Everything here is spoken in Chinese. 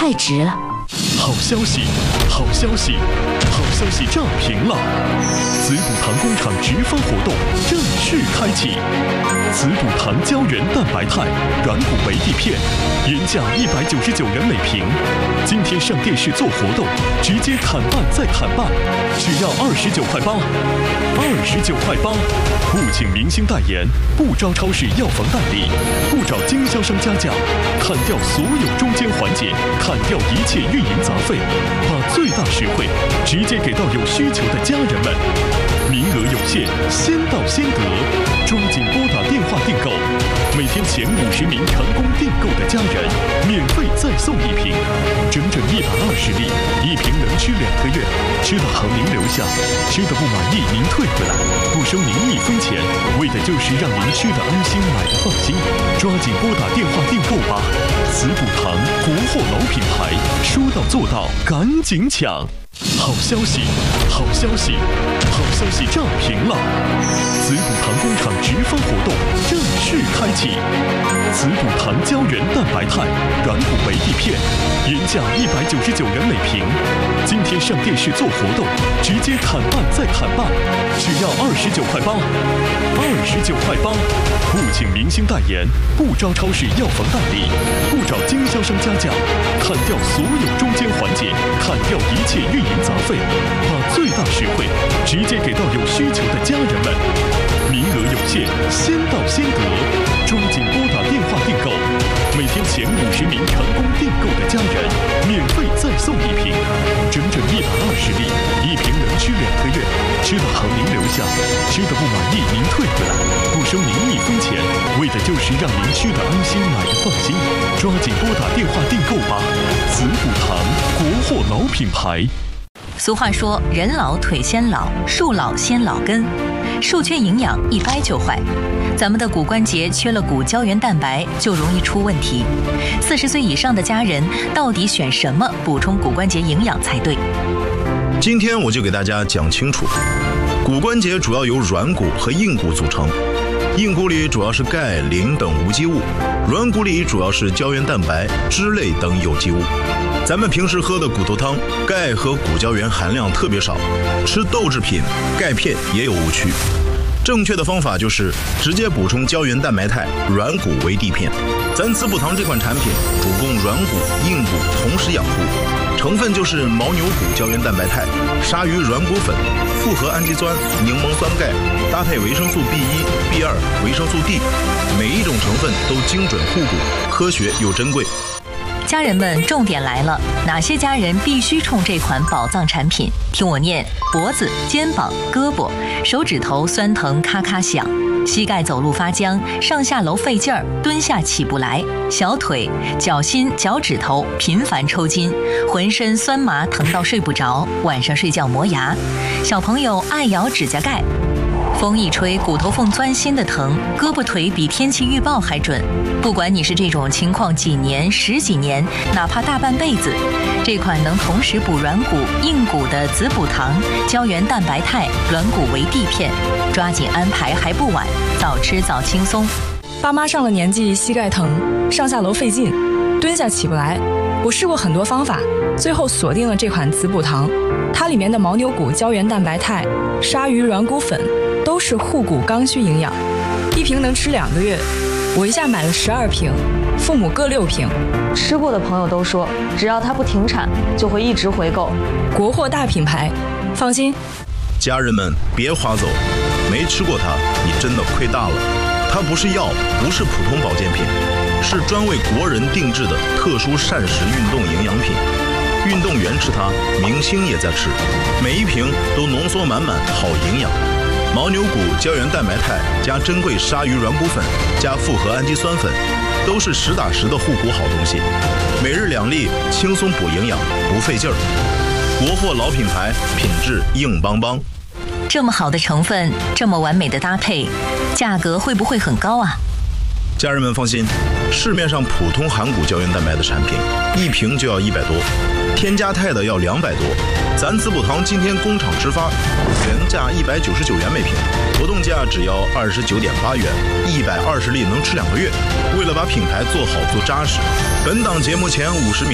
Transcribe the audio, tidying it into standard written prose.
太值了。 好消息，好消息，好消息炸屏了！滋补堂工厂直发活动正式开启，滋补堂胶原蛋白肽软骨维 D 片，原价199元每瓶，今天上电视做活动，直接砍半再砍半，只要29.8块，29.8块。不请明星代言，不招超市药房代理，不找经销商加价，砍掉所有中间环节，砍掉一切运营杂费，把最大实惠直接给到有需求的家人们。名额有限，先到先得，抓紧拨打电话订购。每天前50名成功订购的家人，免费再送1瓶，整整120粒，1瓶能吃2个月。吃的好您留下，吃的不满意您退回来，不收您1分钱，为的就是让您吃的安心，买的放心。抓紧拨打电话订购吧！滋补堂国货老品牌，说到做到，赶紧抢！好消息，好消息，好消息炸屏了！滋补堂工厂直发活动正式开启，滋补堂胶原蛋白肽软骨维 D 片，原价199元每瓶，今天上电视做活动，直接砍半再砍半，只要29.8块，29.8块。不请明星代言，不招超市药房代理，不找经销商加价，砍掉所有中间环节，砍掉一切运营杂费，把最大实惠直接给到有需求的家人们。名额有限，先到先得，抓紧拨打电话订购。每天前50名成功订购的家人，免费再送1瓶，整整120粒，1瓶能吃2个月。吃的好您留下，吃的不满意您退回来，不收您1分钱，为的就是让您吃的安心，买的放心。抓紧拨打电话订购吧！滋补堂国货老品牌。 俗话说，人老腿先老，树老先老根，树缺营养一掰就坏。咱们的骨关节缺了骨胶原蛋白，就容易出问题。40岁以上的家人到底选什么补充骨关节营养才对？ 今天我就给大家讲清楚，骨关节主要由软骨和硬骨组成，硬骨里主要是钙、磷等无机物，软骨里主要是胶原蛋白、脂类等有机物。咱们平时喝的骨头汤，钙和骨胶原含量特别少，吃豆制品、钙片也有误区。正确的方法就是直接补充胶原蛋白肽软骨维 D 片。咱滋补堂这款产品主攻软骨、硬骨同时养护，成分就是牦牛骨胶原蛋白肽、鲨鱼软骨粉、复合氨基酸、柠檬酸钙，搭配维生素 B1、B2、维生素 D， 每一种成分都精准护骨，科学又珍贵。 家人们，重点来了，哪些家人必须冲这款宝藏产品？听我念：脖子、肩膀、胳膊、手指头酸疼咔咔响，膝盖走路发僵，上下楼费劲儿，蹲下起不来，小腿、脚心、脚趾头频繁抽筋，浑身酸麻疼到睡不着，晚上睡觉磨牙，小朋友爱咬指甲盖。风一吹，骨头缝钻心的疼，胳膊腿比天气预报还准。不管你是这种情况几年、10几年，哪怕大半辈子，这款能同时补软骨、硬骨的滋补堂胶原蛋白肽软骨维 D 片，抓紧安排还不晚，早吃早轻松。 爸妈上了年纪，膝盖疼，上下楼费劲，蹲下起不来。我试过很多方法，最后锁定了这款滋补堂。它里面的牦牛骨胶原蛋白肽、鲨鱼软骨粉都是护骨刚需营养，1瓶能吃2个月。我一下买了12瓶，父母各6瓶。 吃过的朋友都说，只要它不停产，就会一直回购。 国货大品牌，放心。 家人们别划走，没吃过它，你真的亏大了。它不是药，不是普通保健品，是专为国人定制的特殊膳食运动营养品。运动员吃它，明星也在吃，每一瓶都浓缩满满好营养。牦牛骨胶原蛋白肽加珍贵鲨鱼软骨粉加复合氨基酸粉，都是实打实的护骨好东西。每日2粒，轻松补营养，不费劲儿。国货老品牌，品质硬邦邦。 这么好的成分，这么完美的搭配，价格会不会很高啊？ 家人们放心，市面上普通含骨胶原蛋白的产品，1瓶就要100多，添加肽的要200多。咱滋补堂今天工厂直发，原价199元每瓶，活动价只要29.8元，120粒能吃2个月。为了把品牌做好做扎实，本档节目前50名